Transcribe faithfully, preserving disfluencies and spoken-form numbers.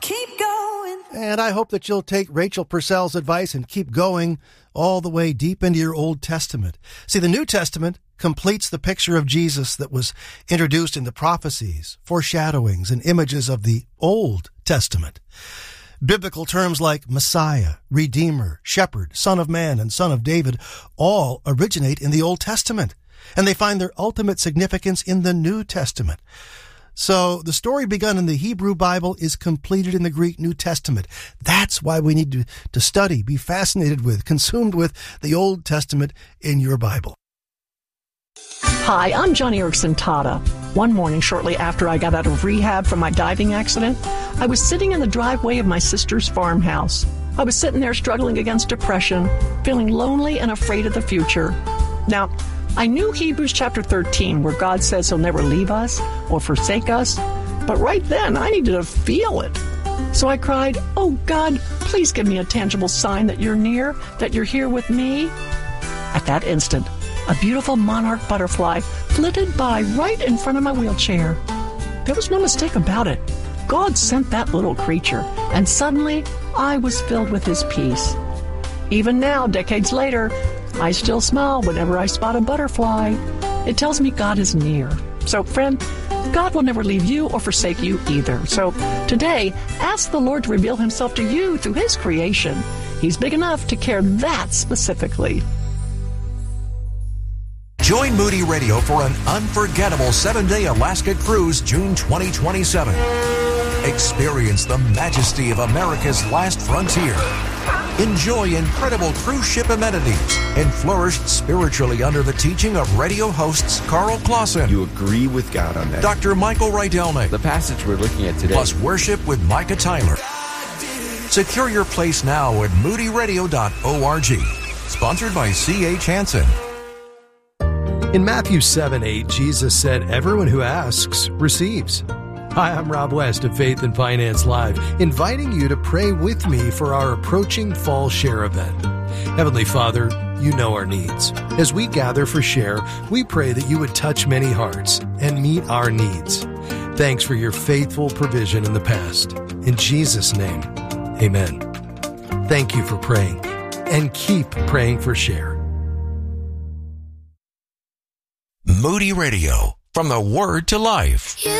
keep going. And I hope that you'll take Rachel Purcell's advice and keep going all the way deep into your Old Testament. See, the New Testament completes the picture of Jesus that was introduced in the prophecies, foreshadowings, and images of the Old Testament. Biblical terms like Messiah, Redeemer, Shepherd, Son of Man, and Son of David all originate in the Old Testament, and they find their ultimate significance in the New Testament. So the story begun in the Hebrew Bible is completed in the Greek New Testament. That's why we need to, to study, be fascinated with, consumed with the Old Testament in your Bible. Hi, I'm Johnny Erickson Tata. One morning, shortly after I got out of rehab from my diving accident, I was sitting in the driveway of my sister's farmhouse. I was sitting there struggling against depression, feeling lonely and afraid of the future. Now, I knew Hebrews chapter thirteen, where God says he'll never leave us or forsake us, but right then I needed to feel it. So I cried, "Oh God, please give me a tangible sign that you're near, that you're here with me." At that instant, a beautiful monarch butterfly flitted by right in front of my wheelchair. There was no mistake about it. God sent that little creature, and suddenly I was filled with his peace. Even now, decades later, I still smile whenever I spot a butterfly. It tells me God is near. So, friend, God will never leave you or forsake you either. So, today, ask the Lord to reveal himself to you through his creation. He's big enough to care that specifically. Join Moody Radio for an unforgettable seven-day Alaska cruise June twenty twenty-seven. Experience the majesty of America's last frontier. Enjoy incredible cruise ship amenities and flourish spiritually under the teaching of radio hosts Carl Clausen. You agree with God on that. Doctor Michael Rydelnik. The passage we're looking at today. Plus worship with Micah Tyler. Secure your place now at moody radio dot org. Sponsored by C H Hansen. In Matthew seven eight, Jesus said, "Everyone who asks receives." Hi, I'm Rob West of Faith and Finance Live, inviting you to pray with me for our approaching Fall Share event. Heavenly Father, you know our needs. As we gather for Share, we pray that you would touch many hearts and meet our needs. Thanks for your faithful provision in the past. In Jesus' name, amen. Thank you for praying, and keep praying for Share. Moody Radio, from the Word to Life. You